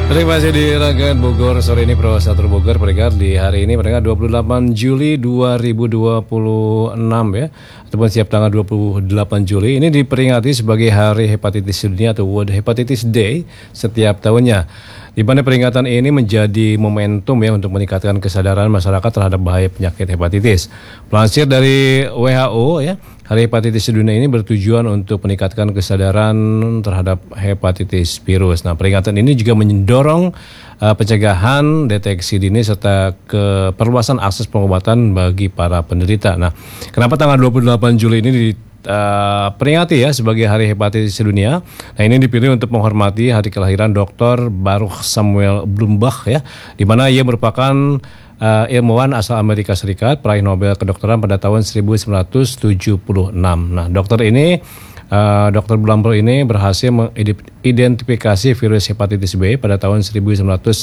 Terima kasih di rangkaian Bogor sore ini Pro 1 Bogor peringkat di hari ini peringkat 28 Juli 2026 ya, ataupun setiap tanggal 28 Juli ini diperingati sebagai Hari Hepatitis Dunia atau World Hepatitis Day setiap tahunnya. Di mana peringatan ini menjadi momentum ya untuk meningkatkan kesadaran masyarakat terhadap bahaya penyakit hepatitis. Melansir dari WHO ya, Hari Hepatitis Dunia ini bertujuan untuk meningkatkan kesadaran terhadap hepatitis virus. Nah, peringatan ini juga mendorong pencegahan, deteksi dini serta keperluasan akses pengobatan bagi para penderita. Nah, kenapa tanggal 28 Juli ini peringati ya sebagai Hari Hepatitis Dunia. Nah, ini dipilih untuk menghormati hari kelahiran Dr. Baruch Samuel Blumbach ya, di mana ia merupakan ilmuwan asal Amerika Serikat, peraih Nobel kedokteran pada tahun 1976. Nah, Dr. Blumbach ini berhasil mengidentifikasi virus hepatitis B pada tahun 1967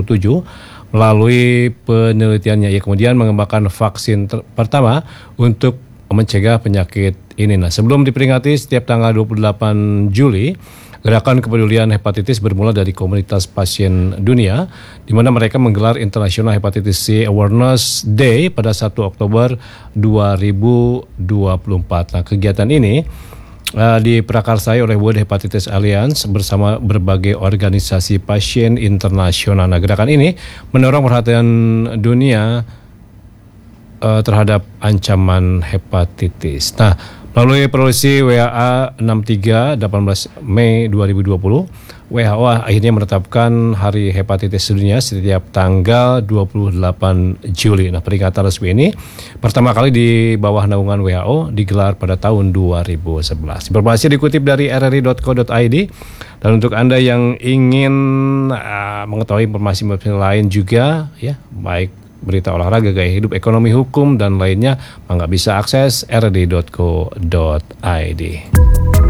melalui penelitiannya. Ia kemudian mengembangkan vaksin pertama untuk mencegah penyakit ini. Nah, sebelum diperingati setiap tanggal 28 Juli, gerakan kepedulian hepatitis bermula dari komunitas pasien dunia, di mana mereka menggelar International Hepatitis C Awareness Day pada 1 Oktober 2024. Nah, kegiatan ini diprakarsai oleh World Hepatitis Alliance bersama berbagai organisasi pasien internasional. Nah, gerakan ini mendorong perhatian dunia terhadap ancaman hepatitis. Nah, melalui resolusi WAA 63 18 Mei 2020, WHO akhirnya menetapkan Hari Hepatitis Dunia setiap tanggal 28 Juli. Nah, peringatan resmi ini pertama kali di bawah naungan WHO digelar pada tahun 2011. Informasi dikutip dari rri.co.id. Dan untuk Anda yang ingin mengetahui informasi lain juga ya, baik berita olahraga, gaya hidup, ekonomi, hukum, dan lainnya, maka bisa akses rri.co.id.